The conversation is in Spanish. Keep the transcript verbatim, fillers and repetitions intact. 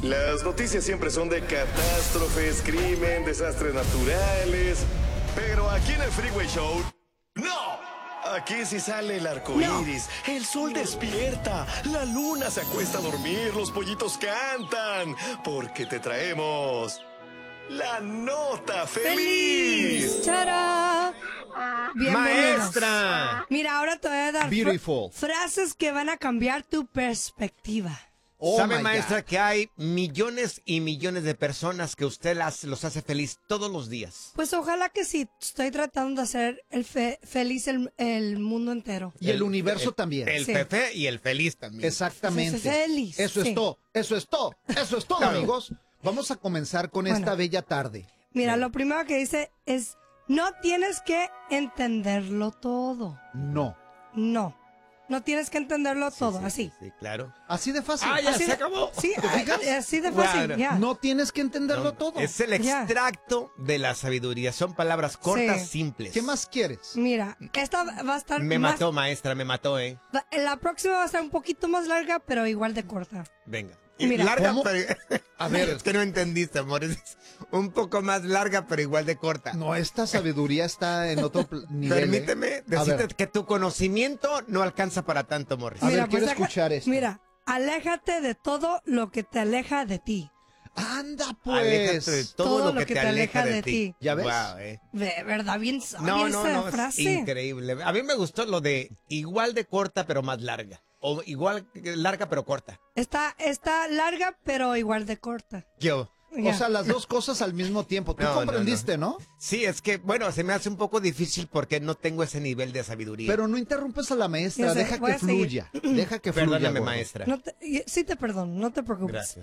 Las noticias siempre son de catástrofes, crimen, desastres naturales. Pero aquí en el Freeway Show, ¡no! Aquí sí sale el arco iris, no. El sol despierta, la luna se acuesta a dormir, los pollitos cantan. Porque te traemos la nota feliz. ¡Feliz! ¡Chara! ¡Maestra! Mira, ahora te voy a dar Beautiful. frases que van a cambiar tu perspectiva. Oh ¿Sabe, maestra, God. que hay millones y millones de personas que usted las, los hace feliz todos los días? Pues ojalá que sí. Estoy tratando de hacer el fe, feliz el, el mundo entero. Y el, el universo el, también. El sí. fefe y el feliz también. Exactamente. Feliz. Eso sí. es todo. Eso es todo. Eso es todo, claro. Amigos. Vamos a comenzar con bueno, esta bella tarde. Mira, Bien. lo primero que dice es, no tienes que entenderlo todo. No. No. No tienes que entenderlo sí, todo, sí, así. Sí, sí, claro. Así de fácil. Ah, ya así se de, acabó. Sí, así de fácil, Claro. ya. No tienes que entenderlo No, todo. Es el extracto yeah. de la sabiduría. Son palabras cortas, sí. simples. ¿Qué más quieres? Mira, esta va a estar Me más... mató, maestra, me mató, ¿eh? La próxima va a estar un poquito más larga, pero igual de corta. Venga. Mira, larga, ¿cómo? pero... A ver, es que no entendiste, amor. Es un poco más larga, pero igual de corta. No, esta sabiduría está en otro nivel. Permíteme ¿eh? decirte que tu conocimiento no alcanza para tanto, Morris. A mira, ver, quiero pues, escuchar esto. Mira, aléjate de todo lo que te aleja de ti. Anda, pues. Aléjate de todo, todo lo, que, que te aleja de, de ti. ti. ¿Ya ves? Wow, eh. De verdad, bien sabia no, no, esa no, frase. Es increíble. A mí me gustó lo de igual de corta, pero más larga. O igual larga, pero corta. Está, está larga, pero igual de corta. Yo. Yeah. O sea, las dos cosas al mismo tiempo. Tú no, comprendiste, no, no. ¿no? Sí, es que, bueno, se me hace un poco difícil porque no tengo ese nivel de sabiduría. Pero no interrumpes a la maestra, sé, deja que fluya. Deja que fluya. Perdóname, gordo. maestra. No te, sí te perdono, no te preocupes. Gracias.